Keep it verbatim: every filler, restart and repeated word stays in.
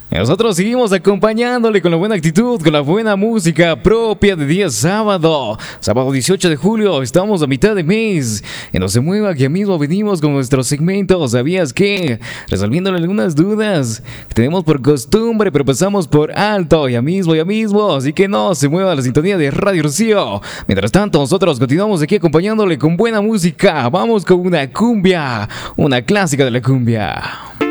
Y nosotros seguimos acompañándole con la buena actitud, con la buena música propia de día sábado. Sábado dieciocho de julio, estamos a mitad de mes. Y no se mueva, que ya mismo venimos con nuestro segmento. ¿Sabías qué? Resolviéndole algunas dudas que tenemos por costumbre, pero pasamos por alto. Ya mismo, ya mismo. Así que no se mueva la sintonía de Radio Rocío. Mientras tanto, nosotros continuamos aquí acompañándole con buena música. Vamos con una cumbia, una clásica de la cumbia.